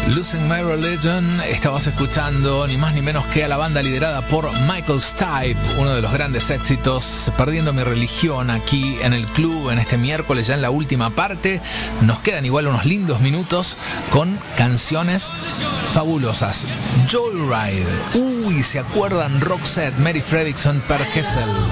Losing My Religion. Estabas escuchando ni más ni menos que a la banda liderada por Michael Stipe, uno de los grandes éxitos, Perdiendo mi religión, aquí en el club en este miércoles, ya en la última parte. Nos quedan igual unos lindos minutos con canciones fabulosas. Joyride. Uy, ¿se acuerdan? Roxette, Mary Fredriksson, Per Gessle.